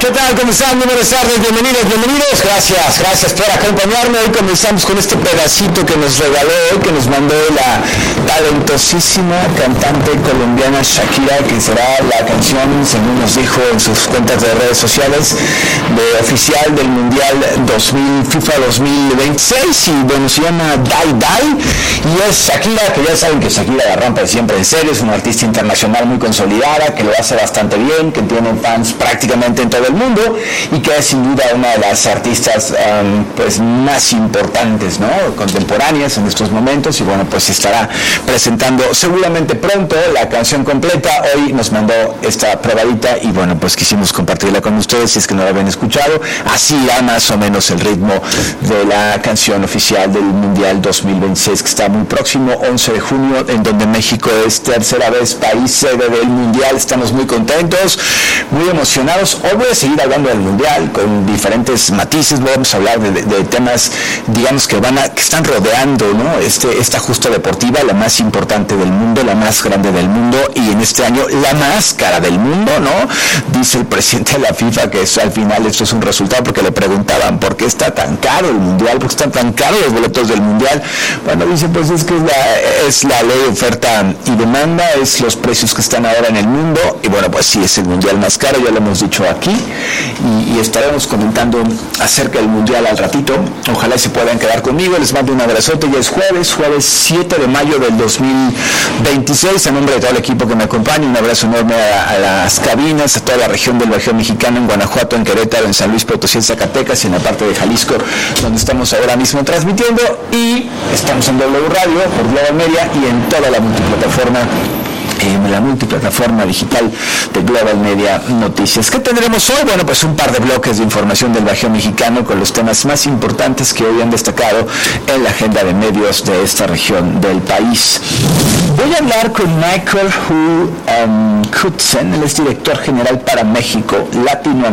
¿Qué tal? ¿Cómo están? Muy buenas tardes, bienvenidos. Gracias por acompañarme. Hoy comenzamos con este pedacito que nos regaló hoy, que nos mandó la talentosísima cantante colombiana Shakira, que será la canción, según nos dijo en sus cuentas de redes sociales, de oficial del Mundial FIFA 2026, y bueno, se llama Die Die, y es Shakira, que ya saben que Shakira la rompe siempre en serio, es una artista internacional muy consolidada, que lo hace bastante bien, que tiene fans prácticamente en todo el mundo, y que es sin duda una de las artistas pues más importantes, ¿no?, contemporáneas en estos momentos, y bueno, pues estará presentando seguramente pronto la canción completa. Hoy nos mandó esta probadita y bueno, pues quisimos compartirla con ustedes si es que no la habían escuchado. Así va más o menos el ritmo de la canción oficial del Mundial 2026, que está muy próximo, 11 de junio, en donde México es tercera vez país sede del Mundial. Estamos muy contentos, muy emocionados. Hoy voy a seguir hablando del Mundial con diferentes matices. Vamos a hablar de temas, digamos, que están rodeando, ¿no?, esta justa deportiva, la más importante del mundo, la más grande del mundo, y en este año la más cara del mundo, ¿no? Dice el presidente de la FIFA que al final esto es un resultado, porque le preguntaban por qué está tan caro el Mundial, por qué están tan caros los boletos del Mundial. Bueno, dice, pues es que es la ley de oferta y demanda, es los precios que están ahora en el mundo, y bueno, pues sí, es el Mundial más caro, ya lo hemos dicho aquí, y estaremos comentando acerca del Mundial al ratito. Ojalá se puedan quedar conmigo. Les mando un abrazote. Ya es jueves 7 de mayo del 2026. A nombre de todo el equipo que me acompaña, un abrazo enorme a las cabinas, a toda la región del Bajío Mexicano, en Guanajuato, en Querétaro, en San Luis Potosí, en Zacatecas, y en la parte de Jalisco, donde estamos ahora mismo transmitiendo, y estamos en W Radio por Global Media y en toda la multiplataforma digital de Global Media Noticias. ¿Qué tendremos hoy? Bueno, pues un par de bloques de información del Bajío Mexicano con los temas más importantes que hoy han destacado en la agenda de medios de esta región del país. Voy a hablar con Michael Hutzen, él es director general para México, Latinoamérica